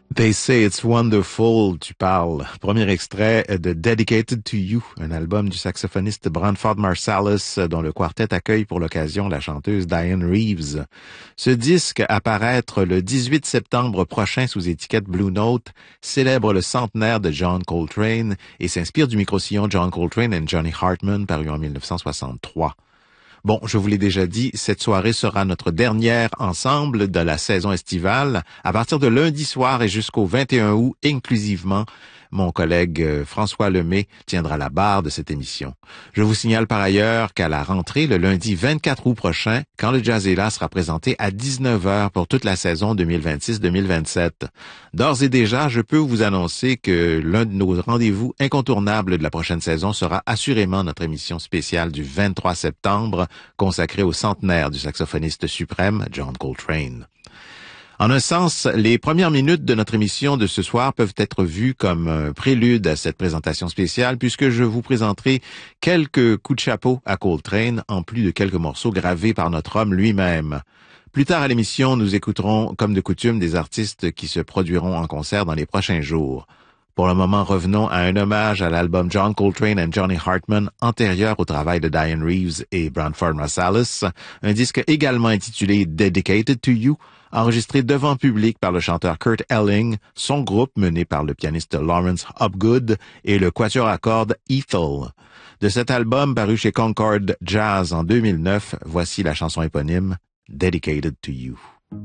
They Say It's Wonderful, tu parles. Premier extrait de Dedicated to You, un album du saxophoniste Branford Marsalis, dont le quartet accueille pour l'occasion la chanteuse Diane Reeves. Ce disque, à paraître le 18 septembre prochain sous étiquette Blue Note, célèbre le centenaire de John Coltrane et s'inspire du micro-sillon John Coltrane and Johnny Hartman paru en 1963. Bon, je vous l'ai déjà dit, cette soirée sera notre dernière ensemble de la saison estivale. À partir de lundi soir et jusqu'au 21 août, inclusivement, mon collègue François Lemay tiendra la barre de cette émission. Je vous signale par ailleurs qu'à la rentrée, le lundi 24 août prochain, quand le Jazz est là sera présenté à 19h pour toute la saison 2026-2027. D'ores et déjà, je peux vous annoncer que l'un de nos rendez-vous incontournables de la prochaine saison sera assurément notre émission spéciale du 23 septembre, consacrée au centenaire du saxophoniste suprême John Coltrane. En un sens, les premières minutes de notre émission de ce soir peuvent être vues comme un prélude à cette présentation spéciale puisque je vous présenterai quelques coups de chapeau à Coltrane en plus de quelques morceaux gravés par notre homme lui-même. Plus tard à l'émission, nous écouterons, comme de coutume, des artistes qui se produiront en concert dans les prochains jours. Pour le moment, revenons à un hommage à l'album John Coltrane and Johnny Hartman, antérieur au travail de Diane Reeves et Branford Marsalis, un disque également intitulé Dedicated to You, enregistré devant public par le chanteur Kurt Elling, son groupe mené par le pianiste Lawrence Hopgood et le quatuor à cordes Ethel. De cet album paru chez Concord Jazz en 2009, voici la chanson éponyme Dedicated to You.